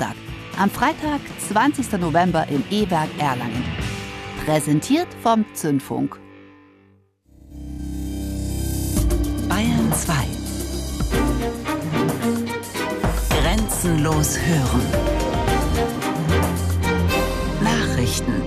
Geburtstag. Am Freitag, 20. November im E-Werk Erlangen. Präsentiert vom Zündfunk. Bayern 2. Grenzenlos hören. Nachrichten.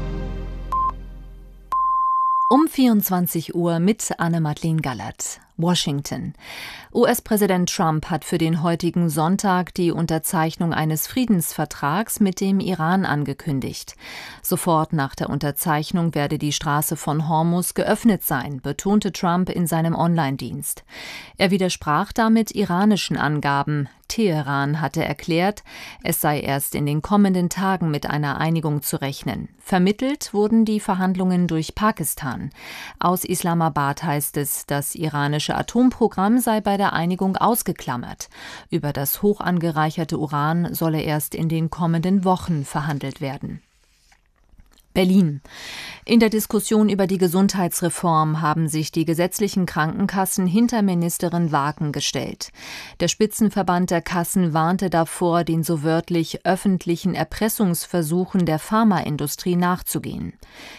Um 24 Uhr mit Anne-Madeleine Gallert. Washington. US-Präsident Trump hat für den heutigen Sonntag die Unterzeichnung eines Friedensvertrags mit dem Iran angekündigt. Sofort nach der Unterzeichnung werde die Straße von Hormuz geöffnet sein, betonte Trump in seinem Online-Dienst. Er widersprach damit iranischen Angaben. Teheran hatte erklärt, es sei erst in den kommenden Tagen mit einer Einigung zu rechnen. Vermittelt wurden die Verhandlungen durch Pakistan. Aus Islamabad heißt es, das iranische Atomprogramm sei bei der Einigung ausgeklammert. Über das hoch angereicherte Uran solle erst in den kommenden Wochen verhandelt werden. Berlin. In der Diskussion über die Gesundheitsreform haben sich die gesetzlichen Krankenkassen hinter Ministerin Wagen gestellt. Der Spitzenverband der Kassen warnte davor, den so wörtlich öffentlichen Erpressungsversuchen der Pharmaindustrie nachzugeben.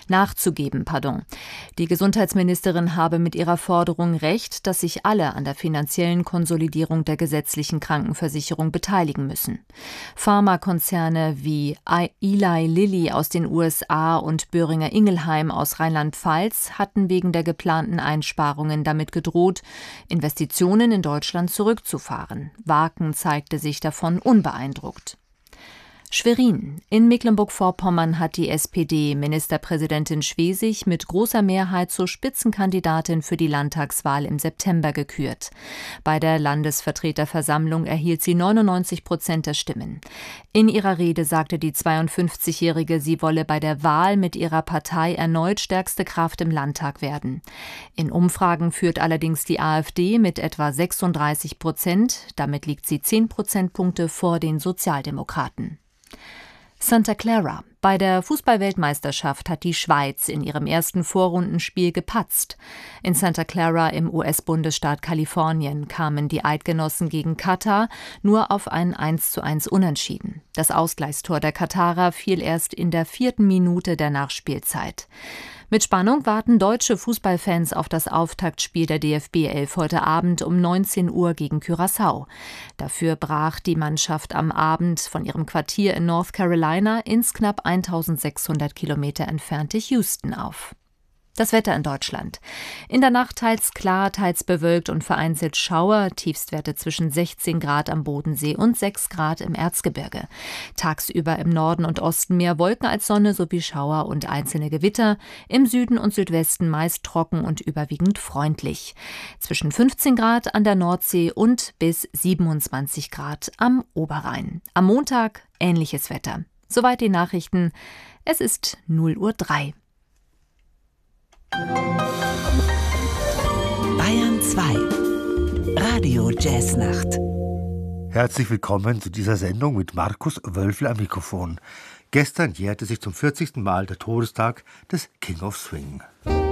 Die Gesundheitsministerin habe mit ihrer Forderung recht, dass sich alle an der finanziellen Konsolidierung der gesetzlichen Krankenversicherung beteiligen müssen. Pharmakonzerne wie Eli Lilly aus den USA und Boehringer Ingelheim aus Rheinland-Pfalz hatten wegen der geplanten Einsparungen damit gedroht, Investitionen in Deutschland zurückzufahren. Wagen zeigte sich davon unbeeindruckt. Schwerin. In Mecklenburg-Vorpommern hat die SPD-Ministerpräsidentin Schwesig mit großer Mehrheit zur Spitzenkandidatin für die Landtagswahl im September gekürt. Bei der Landesvertreterversammlung erhielt sie 99% der Stimmen. In ihrer Rede sagte die 52-Jährige, sie wolle bei der Wahl mit ihrer Partei erneut stärkste Kraft im Landtag werden. In Umfragen führt allerdings die AfD mit etwa 36%. Damit liegt sie 10 Prozentpunkte vor den Sozialdemokraten. Santa Clara. Bei der Fußball-Weltmeisterschaft hat die Schweiz in ihrem ersten Vorrundenspiel gepatzt. In Santa Clara im US-Bundesstaat Kalifornien kamen die Eidgenossen gegen Katar nur auf ein 1:1 Unentschieden. Das Ausgleichstor der Katarer fiel erst in der 4. Minute der Nachspielzeit. Mit Spannung warten deutsche Fußballfans auf das Auftaktspiel der DFB 11 heute Abend um 19 Uhr gegen Curaçao. Dafür brach die Mannschaft am Abend von ihrem Quartier in North Carolina ins knapp 1600 Kilometer entfernte Houston auf. Das Wetter in Deutschland. In der Nacht teils klar, teils bewölkt und vereinzelt Schauer, Tiefstwerte zwischen 16 Grad am Bodensee und 6 Grad im Erzgebirge. Tagsüber im Norden und Osten mehr Wolken als Sonne sowie Schauer und einzelne Gewitter. Im Süden und Südwesten meist trocken und überwiegend freundlich. Zwischen 15 Grad an der Nordsee und bis 27 Grad am Oberrhein. Am Montag ähnliches Wetter. Soweit die Nachrichten. Es ist 0:03 Uhr. Bayern 2. Radio Jazznacht. Herzlich willkommen zu dieser Sendung mit Markus Wölfel am Mikrofon. Gestern jährte sich zum 40. Mal der Todestag des King of Swing.